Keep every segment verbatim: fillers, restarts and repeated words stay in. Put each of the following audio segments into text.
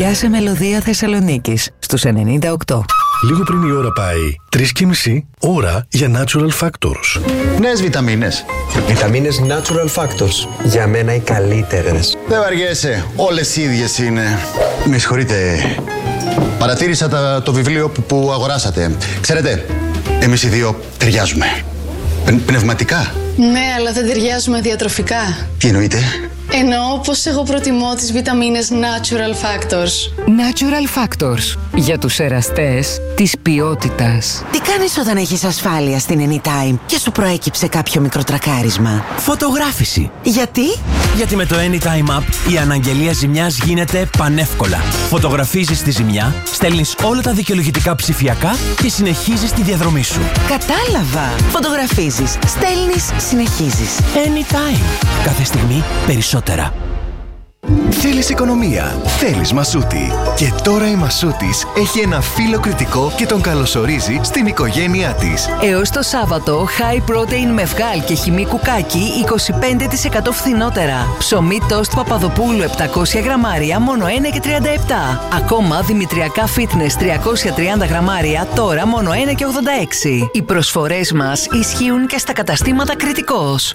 Σκάσε Μελωδία Θεσσαλονίκης στους ενενήντα οκτώ. Λίγο πριν η ώρα πάει, τρεις και μισή ώρα για Natural Factors. Νέες βιταμίνες. Βιταμίνες Natural Factors. Για μένα οι καλύτερες. Δεν βαριέσαι, όλες οι ίδιες είναι. Με συγχωρείτε, παρατήρησα τα, το βιβλίο που, που αγοράσατε. Ξέρετε, εμείς οι δύο ταιριάζουμε. Πνευματικά. Ναι, αλλά δεν ταιριάζουμε διατροφικά. Τι εννοείτε? Εννοώ πως εγώ προτιμώ τις βιταμίνες Natural Factors. Natural Factors. Για τους εραστές της ποιότητας. Τι κάνεις όταν έχεις ασφάλεια στην Anytime και σου προέκυψε κάποιο μικρό τρακάρισμα? Φωτογράφηση. Γιατί? Γιατί με το Anytime App η αναγγελία ζημιάς γίνεται πανεύκολα. Φωτογραφίζεις τη ζημιά, στέλνεις όλα τα δικαιολογητικά ψηφιακά και συνεχίζεις τη διαδρομή σου. Κατάλαβα. Φωτογραφίζεις, στέλνεις, συνεχίζεις. Anytime. Κάθε στιγμή περισσότερα. Θέλεις οικονομία, θέλεις Μασούτη. Και τώρα η Μασούτης έχει ένα φίλο κριτικό και τον καλωσορίζει στην οικογένειά της. Έως το Σάββατο, high protein με φγάλ και χυμή κουκάκι είκοσι πέντε τοις εκατό φθηνότερα. Ψωμί τόστ Παπαδοπούλου επτακόσια γραμμάρια μόνο ένα και τριάντα επτά. Ακόμα δημητριακά fitness τριακόσια τριάντα γραμμάρια τώρα μόνο ένα και ογδόντα έξι. Οι προσφορές μας ισχύουν και στα καταστήματα Κριτικός.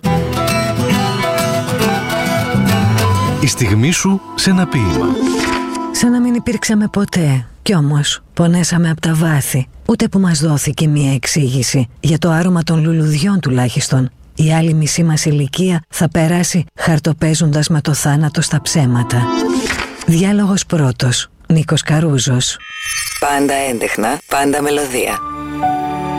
Η στιγμή σου σε ένα ποίημα. Σαν να μην υπήρξαμε ποτέ. Κι όμως πονέσαμε από τα βάθη. Ούτε που μας δόθηκε μία εξήγηση. Για το άρωμα των λουλουδιών τουλάχιστον. Η άλλη μισή μας ηλικία θα περάσει χαρτοπαίζοντας με το θάνατο στα ψέματα. Διάλογος πρώτος. Νίκος Καρούζος. Πάντα έντεχνα, πάντα μελωδία.